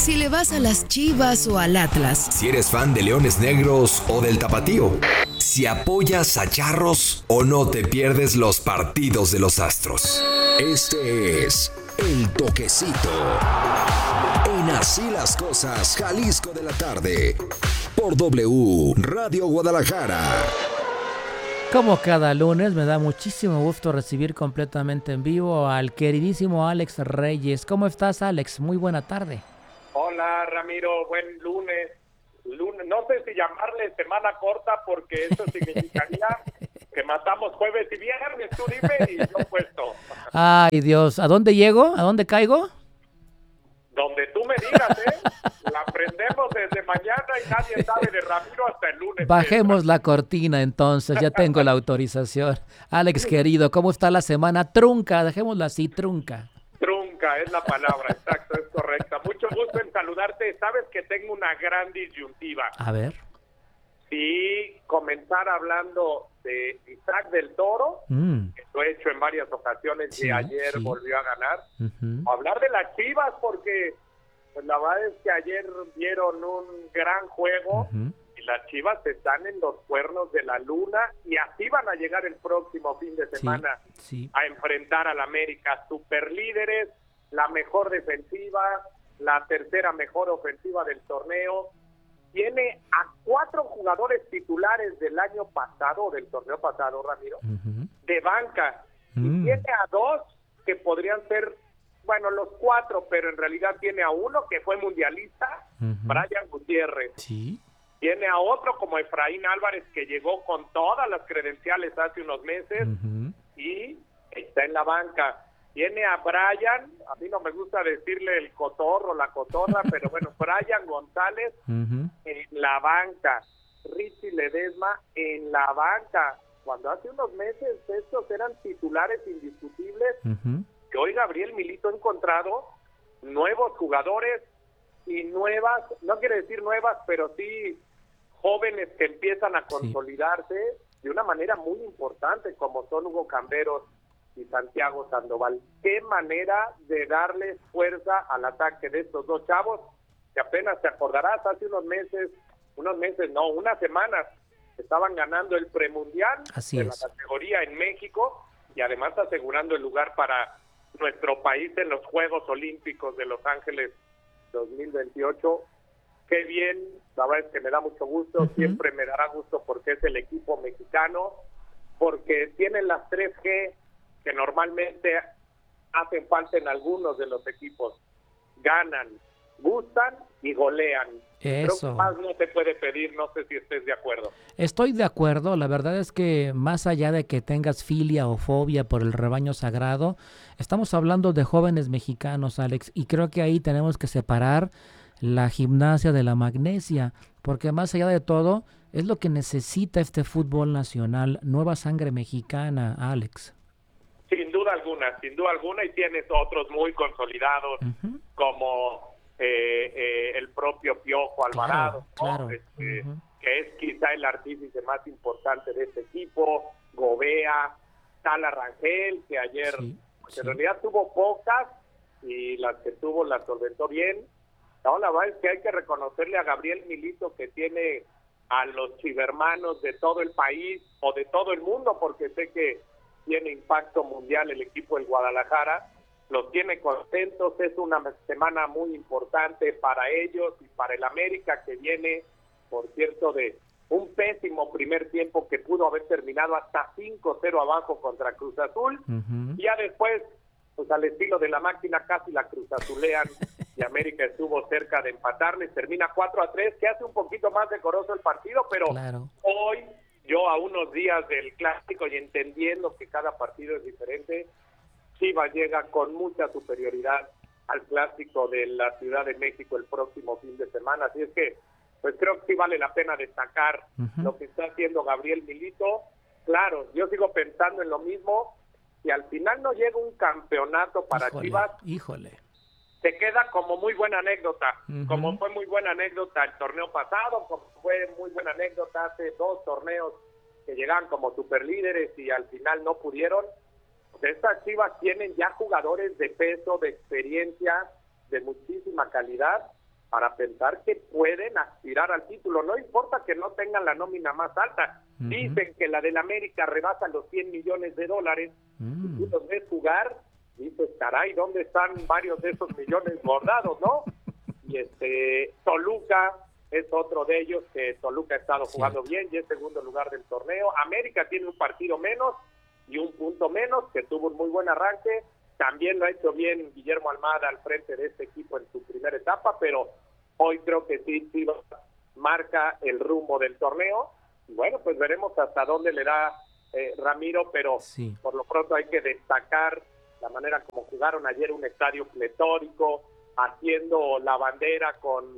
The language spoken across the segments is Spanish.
Si le vas a las Chivas o al Atlas. Si eres fan de Leones Negros o del Tapatío. Si apoyas a Charros o no te pierdes los partidos de los Astros. Este es El Toquecito. En Así las Cosas, Jalisco de la tarde. Por W Radio Guadalajara. Como cada lunes, me da muchísimo gusto recibir completamente en vivo al queridísimo Alex Reyes. ¿Cómo estás, Alex? Muy buena tarde. Hola, Ramiro. Buen lunes. No sé si llamarle semana corta porque eso significaría que matamos jueves y viernes. Tú dime y yo puesto. Ay, Dios. ¿A dónde llego? ¿A dónde caigo? Donde tú me digas, La prendemos desde mañana y nadie sabe de Ramiro hasta el lunes. Bajemos la cortina entonces, ya tengo la autorización. Alex, querido, ¿cómo está la semana? Trunca, dejémosla así, trunca. Trunca es la palabra, exacto, es correcta. Mucho gusto en saludarte. Sabes que tengo una gran disyuntiva. A ver. Sí, comenzar hablando de Isaac del Toro, que lo he hecho en varias ocasiones y ayer volvió a ganar. Hablar de las Chivas porque pues la verdad es que ayer dieron un gran juego y las Chivas están en los cuernos de la luna y así van a llegar el próximo fin de semana a enfrentar al América. Superlíderes, la mejor defensiva, la tercera mejor ofensiva del torneo. Tiene a 4 jugadores titulares del año pasado, del torneo pasado, Ramiro, de banca. Y tiene a 2 que podrían ser, bueno, los 4, pero en realidad tiene a uno que fue mundialista, Brian Gutiérrez. Sí. Tiene a otro como Efraín Álvarez que llegó con todas las credenciales hace unos meses y está en la banca. Tiene a Brian, a mí no me gusta decirle el cotorro, la cotorra, pero bueno, Brian González en la banca, Richie Ledesma en la banca. Cuando hace unos meses estos eran titulares indiscutibles, que hoy Gabriel Milito ha encontrado nuevos jugadores y nuevas, no quiere decir nuevas, pero sí jóvenes que empiezan a consolidarse de una manera muy importante, como son Hugo Camberos y Santiago Sandoval. Qué manera de darle fuerza al ataque de estos dos chavos, que apenas te acordarás, hace unas semanas, estaban ganando el premundial de la categoría en México y además asegurando el lugar para nuestro país en los Juegos Olímpicos de Los Ángeles 2028. Qué bien, la verdad es que me da mucho gusto, siempre me dará gusto porque es el equipo mexicano, porque tienen las 3G que normalmente hacen falta en algunos de los equipos. Ganan, gustan y golean. Eso. Creo que más no te puede pedir, no sé si estés de acuerdo. Estoy de acuerdo, la verdad es que más allá de que tengas filia o fobia por el rebaño sagrado, estamos hablando de jóvenes mexicanos, Alex, y creo que ahí tenemos que separar la gimnasia de la magnesia, porque más allá de todo, es lo que necesita este fútbol nacional, nueva sangre mexicana, Alex. Sin duda alguna, y tienes otros muy consolidados, como el propio Piojo Alvarado, claro. que es quizá el artífice más importante de este equipo, Gobea, Tala Rangel, que ayer en realidad tuvo pocas, y las que tuvo las solventó bien. No, la verdad es que hay que reconocerle a Gabriel Milito que tiene a los chivermanos de todo el país, o de todo el mundo, porque sé que tiene impacto mundial el equipo del Guadalajara, los tiene contentos. Es una semana muy importante para ellos y para el América, que viene, por cierto, de un pésimo primer tiempo que pudo haber terminado hasta 5-0 abajo contra Cruz Azul, y ya después, pues al estilo de la máquina, casi la Cruz Azulean, y América estuvo cerca de empatarles, termina 4-3, que hace un poquito más decoroso el partido, pero hoy, yo a unos días del clásico y entendiendo que cada partido es diferente, Chivas llega con mucha superioridad al clásico de la Ciudad de México el próximo fin de semana. Así es que, pues creo que sí vale la pena destacar lo que está haciendo Gabriel Milito. Claro, yo sigo pensando en lo mismo, y al final no llega un campeonato para Chivas, se queda como muy buena anécdota, como fue muy buena anécdota el torneo pasado, como fue muy buena anécdota hace 2 torneos que llegaban como superlíderes y al final no pudieron. Estas Chivas tienen ya jugadores de peso, de experiencia, de muchísima calidad, para pensar que pueden aspirar al título. No importa que no tengan la nómina más alta. Dicen que la del América rebasa los $100 millones. Si tú los ves jugar, dices, caray, ¿dónde están varios de esos millones guardados, no? Y Toluca es otro de ellos, que Toluca ha estado jugando bien y es segundo lugar del torneo. América tiene un partido menos y un punto menos, que tuvo un muy buen arranque. También lo ha hecho bien Guillermo Almada al frente de este equipo en su primera etapa, pero hoy creo que sí marca el rumbo del torneo. Y bueno, pues veremos hasta dónde le da Ramiro, pero por lo pronto hay que destacar la manera como jugaron ayer, un estadio pletórico, haciendo la bandera con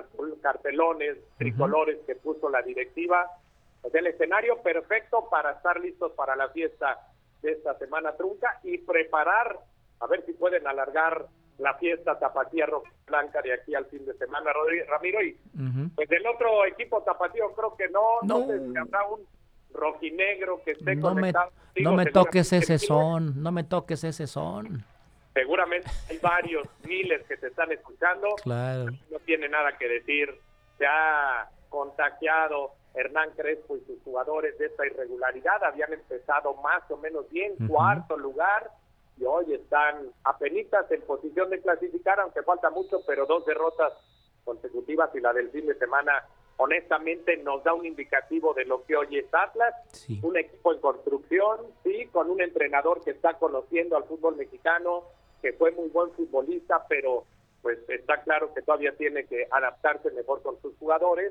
cartelones, tricolores que puso la directiva. Pues el escenario perfecto para estar listos para la fiesta de esta semana trunca y preparar, a ver si pueden alargar la fiesta tapatía roja blanca de aquí al fin de semana, Ramiro. Y pues del otro equipo tapatío creo que no sé si habrá un rojinegro que esté conectado. No me toques ese son, no me toques ese son. Seguramente hay varios miles que te están escuchando. Claro. No tiene nada que decir. Se ha contagiado Hernán Crespo y sus jugadores de esta irregularidad. Habían empezado más o menos bien, cuarto lugar, y hoy están apenitas en posición de clasificar, aunque falta mucho, pero 2 derrotas consecutivas y la del fin de semana, honestamente, nos da un indicativo de lo que hoy es Atlas. Un equipo en construcción, con un entrenador que está conociendo al fútbol mexicano, que fue muy buen futbolista, pero pues está claro que todavía tiene que adaptarse mejor con sus jugadores,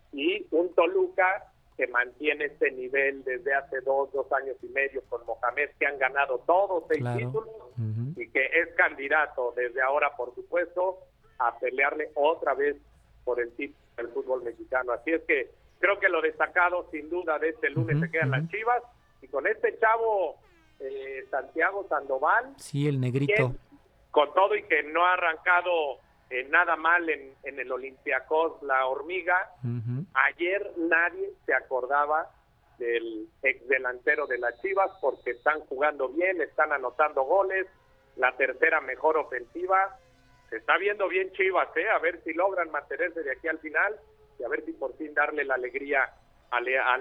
y un Toluca que mantiene este nivel desde hace 2 años y medio con Mohamed, que han ganado todos 6 títulos y que es candidato desde ahora, por supuesto, a pelearle otra vez por el título del fútbol mexicano. Así es que creo que lo destacado sin duda de este lunes se quedan las Chivas, y con este chavo Santiago Sandoval, el negrito, con todo y que no ha arrancado nada mal en el Olympiacos, la hormiga. Ayer nadie se acordaba del ex delantero de las Chivas, porque están jugando bien, están anotando goles, la tercera mejor ofensiva. Se está viendo bien Chivas, a ver si logran mantenerse de aquí al final y a ver si por fin darle la alegría a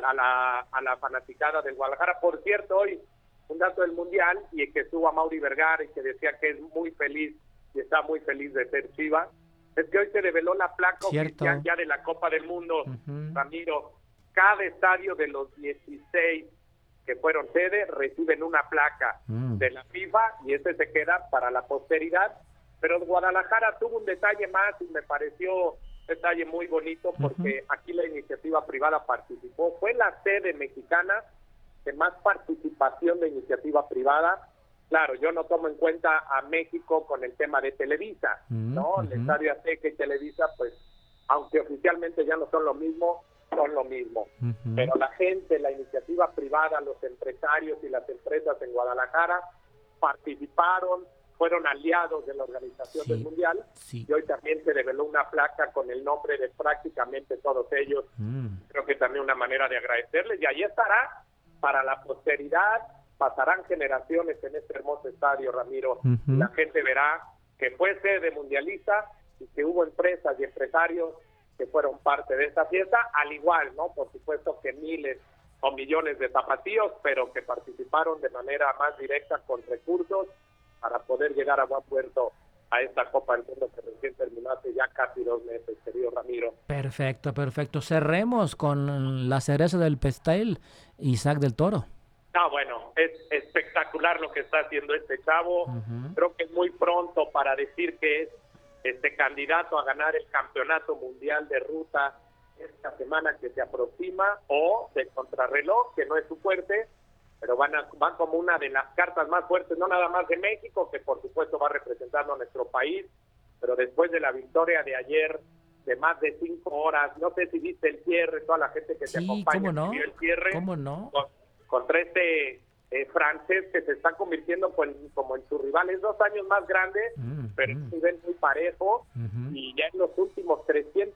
la fanaticada del Guadalajara. Por cierto, hoy un dato del Mundial, y que estuvo a Mauri Vergara y que decía que es muy feliz y está muy feliz de ser Chiva, es que hoy se develó la placa oficial ya de la Copa del Mundo. Ramiro, cada estadio de los 16 que fueron sede reciben una placa de la FIFA, y ese se queda para la posteridad. Pero Guadalajara tuvo un detalle más y me pareció un detalle muy bonito, porque aquí la iniciativa privada participó. Fue la sede mexicana de más participación de iniciativa privada. Claro, yo no tomo en cuenta a México con el tema de Televisa, ¿no? El Estadio Azteca y Televisa, pues, aunque oficialmente ya no son lo mismo, son lo mismo. Pero la gente, la iniciativa privada, los empresarios y las empresas en Guadalajara participaron, fueron aliados de la organización del Mundial, y hoy también se reveló una placa con el nombre de prácticamente todos ellos. Creo que también una manera de agradecerles, y ahí estará para la posteridad. Pasarán generaciones en este hermoso estadio, Ramiro. La gente verá que fue sede mundialista y que hubo empresas y empresarios que fueron parte de esta fiesta, al igual, ¿no? Por supuesto que miles o millones de tapatíos, pero que participaron de manera más directa con recursos para poder llegar a buen puerto a esta Copa del Mundo que recién terminó hace ya casi 2 meses, querido Ramiro. Perfecto. Cerremos con la cereza del pastel, Isaac del Toro. Bueno, es espectacular lo que está haciendo este chavo. Creo que es muy pronto para decir que es candidato a ganar el campeonato mundial de ruta esta semana que se aproxima, o de contrarreloj, que no es su fuerte, pero van como una de las cartas más fuertes, no nada más de México, que por supuesto va representando a nuestro país, pero después de la victoria de ayer de más de 5 horas, no sé si viste el cierre, toda la gente que te acompaña, vio el cierre. ¿Cómo no? Contra este francés que se está convirtiendo como en su rival. Es 2 años más grande, pero es un nivel muy parejo, y ya en los últimos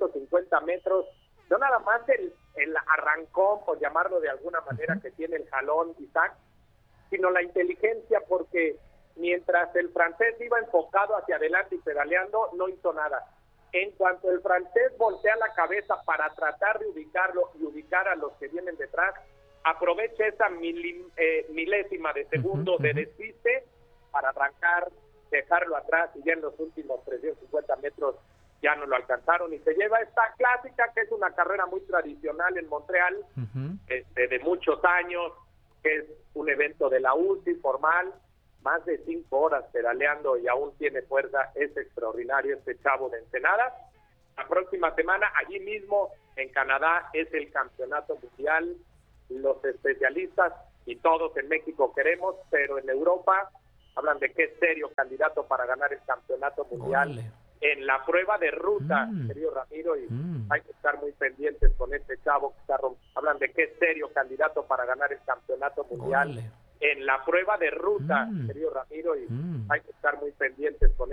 350 metros, no nada más el arrancón, por llamarlo de alguna manera, que tiene el jalón Isaac, sino la inteligencia, porque mientras el francés iba enfocado hacia adelante y pedaleando, no hizo nada. En cuanto el francés voltea la cabeza para tratar de ubicarlo y ubicar a los que vienen detrás, aprovecha esa milésima de segundo de despiste para arrancar, dejarlo atrás, y ya en los últimos 350 metros ya no lo alcanzaron, y se lleva esta clásica, que es una carrera muy tradicional en Montreal, de muchos años, que es un evento de la UCI formal, más de 5 horas pedaleando y aún tiene fuerza. Es extraordinario este chavo de Ensenada. La próxima semana, allí mismo en Canadá, es el campeonato mundial. Los especialistas y todos en México queremos, pero en Europa hablan de que es serio candidato para ganar el campeonato mundial. ¡Órale! En la prueba de ruta, querido Ramiro, y hay que estar muy pendientes con este chavo que está hablan de que es serio candidato para ganar el campeonato mundial. ¡Órale! En la prueba de ruta, querido Ramiro, y hay que estar muy pendientes con